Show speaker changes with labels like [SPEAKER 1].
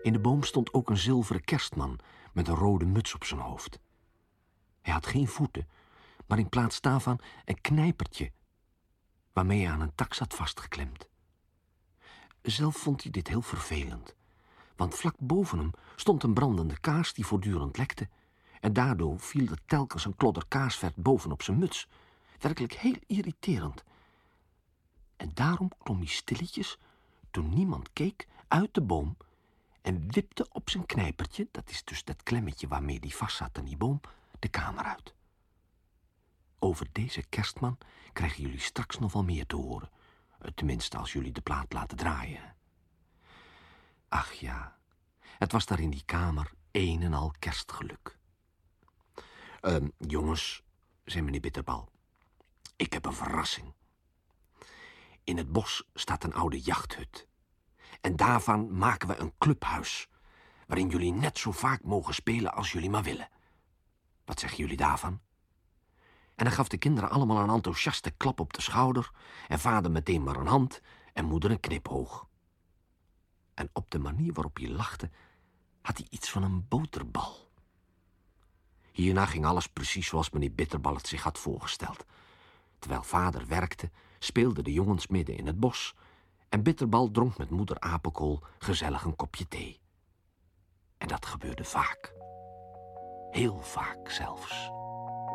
[SPEAKER 1] In de boom stond ook een zilveren kerstman met een rode muts op zijn hoofd. Hij had geen voeten, maar in plaats daarvan een knijpertje waarmee hij aan een tak zat vastgeklemd. Zelf vond hij dit heel vervelend, want vlak boven hem stond een brandende kaars die voortdurend lekte en daardoor viel er telkens een klodder kaarsvet bovenop zijn muts. Werkelijk heel irriterend. En daarom klom hij stilletjes, toen niemand keek, uit de boom en wipte op zijn knijpertje, dat is dus dat klemmetje waarmee die vast zat aan die boom, de kamer uit. Over deze kerstman krijgen jullie straks nog wel meer te horen. Tenminste, als jullie de plaat laten draaien. Ach ja, het was daar in die kamer een en al kerstgeluk. Jongens, zei meneer Bitterbal, ik heb een verrassing. In het bos staat een oude jachthut. En daarvan maken we een clubhuis, waarin jullie net zo vaak mogen spelen als jullie maar willen. Wat zeggen jullie daarvan? En hij gaf de kinderen allemaal een enthousiaste klap op de schouder en vader meteen maar een hand en moeder een knipoog. En op de manier waarop hij lachte, had hij iets van een boterbal. Hierna ging alles precies zoals meneer Bitterbal het zich had voorgesteld. Terwijl vader werkte, speelden de jongens midden in het bos en Bitterbal dronk met moeder Apenkool gezellig een kopje thee. En dat gebeurde vaak. Heel vaak zelfs.